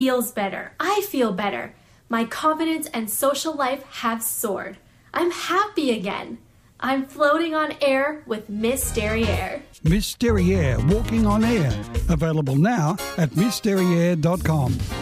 feels better. I feel better. My confidence and social life have soared. I'm happy again. I'm floating on air with Miss Derriere. Miss Derriere, Walking on Air. Available now at MissDerriere.com.